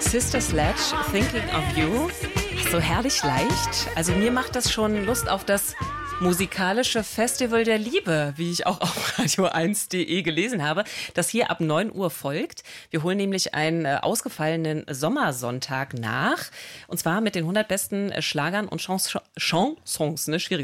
Sister Sledge, Thinking of You. So herrlich leicht. Also mir macht das schon Lust auf das musikalische Festival der Liebe, wie ich auch auf radio1.de gelesen habe, das hier ab 9 Uhr folgt. Wir holen nämlich einen ausgefallenen Sommersonntag nach. Und zwar mit den 100 besten Schlagern und Chansons, ne? Schwierig.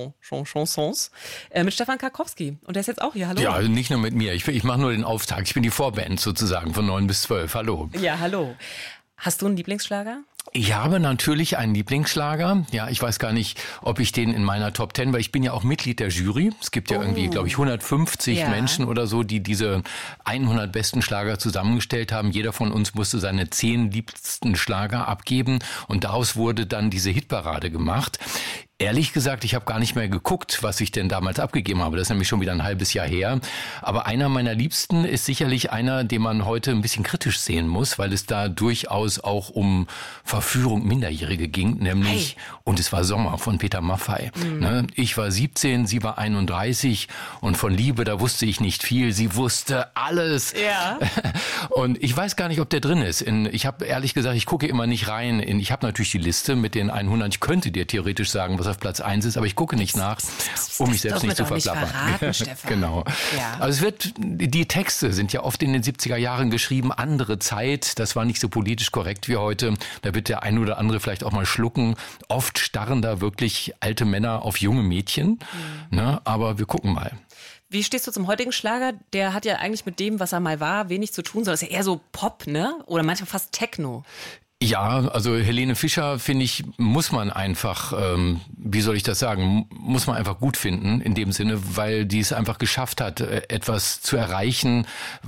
Chansons. Mit Stefan Karkowski. Und der ist jetzt auch hier. Hallo. Ja, nicht nur mit mir. Ich mache nur den Auftakt. Ich bin die Vorband sozusagen von 9 bis 12. Hallo. Ja, hallo. Hast du einen Lieblingsschlager? Ich habe natürlich einen Lieblingsschlager. Ja, ich weiß gar nicht, ob ich den in meiner Top 10, weil ich bin ja auch Mitglied der Jury. Es gibt ja irgendwie, glaube ich, 150 Menschen oder so, die diese 100 besten Schlager zusammengestellt haben. Jeder von uns musste seine 10 liebsten Schlager abgeben und daraus wurde dann diese Hitparade gemacht. Ehrlich gesagt, ich habe gar nicht mehr geguckt, was ich denn damals abgegeben habe. Das ist nämlich schon wieder ein halbes Jahr her. Aber einer meiner Liebsten ist sicherlich einer, den man heute ein bisschen kritisch sehen muss, weil es da durchaus auch um Verführung Minderjährige ging, nämlich, und es war Sommer von Peter Maffay. Ne? Ich war 17, sie war 31 und von Liebe, da wusste ich nicht viel. Sie wusste alles. Ja. Und ich weiß gar nicht, ob der drin ist. Ich habe ehrlich gesagt, ich gucke immer nicht rein. Ich habe natürlich die Liste mit den 100. Ich könnte dir theoretisch sagen, was auf Platz 1 ist, aber ich gucke nicht nach, um mich selbst nicht zu verplappern. Nicht verraten, Stefan. Genau. Ja. Also die Texte sind ja oft in den 70er Jahren geschrieben, andere Zeit, das war nicht so politisch korrekt wie heute. Da wird der ein oder andere vielleicht auch mal schlucken. Oft starren da wirklich alte Männer auf junge Mädchen. Ne? Aber wir gucken mal. Wie stehst du zum heutigen Schlager? Der hat ja eigentlich mit dem, was er mal war, wenig zu tun, sondern ist ja eher so Pop, ne? Oder manchmal fast Techno. Ja, also Helene Fischer, finde ich, muss man einfach, wie soll ich das sagen, muss man einfach gut finden in dem Sinne, weil die es einfach geschafft hat, etwas zu erreichen,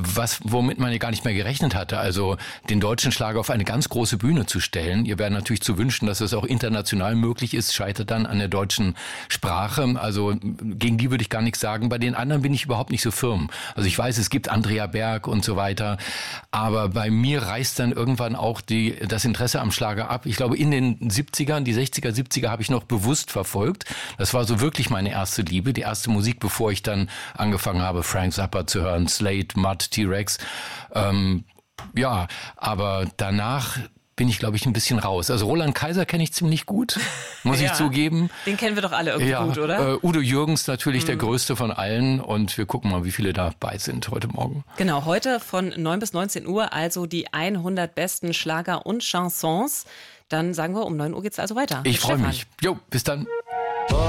womit man ja gar nicht mehr gerechnet hatte. Also den deutschen Schlager auf eine ganz große Bühne zu stellen. Ihr wäre natürlich zu wünschen, dass es auch international möglich ist, scheitert dann an der deutschen Sprache. Also gegen die würde ich gar nichts sagen. Bei den anderen bin ich überhaupt nicht so firm. Also ich weiß, es gibt Andrea Berg und so weiter, aber bei mir reißt dann irgendwann auch das Interesse am Schlager ab. Ich glaube, in den 70ern, die 60er, 70er habe ich noch bewusst verfolgt. Das war so wirklich meine erste Liebe, die erste Musik, bevor ich dann angefangen habe, Frank Zappa zu hören, Slade, Mutt, T-Rex. Ja, aber danach bin ich, glaube ich, ein bisschen raus. Also Roland Kaiser kenne ich ziemlich gut, muss ich zugeben. Den kennen wir doch alle irgendwie gut, oder? Udo Jürgens natürlich der größte von allen und wir gucken mal, wie viele dabei sind heute Morgen. Genau, heute von 9 bis 19 Uhr, also die 100 besten Schlager und Chansons. Dann sagen wir, um 9 Uhr geht's also weiter. Ich freue mich. Jo, bis dann.